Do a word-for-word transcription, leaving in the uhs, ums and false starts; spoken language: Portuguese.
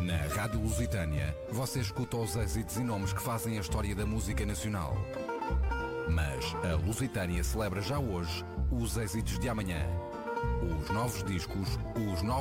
Na Rádio Lusitânia, você escuta os êxitos e nomes que fazem a história da música nacional. Mas a Lusitânia celebra já hoje os êxitos de amanhã. Os novos discos, os novos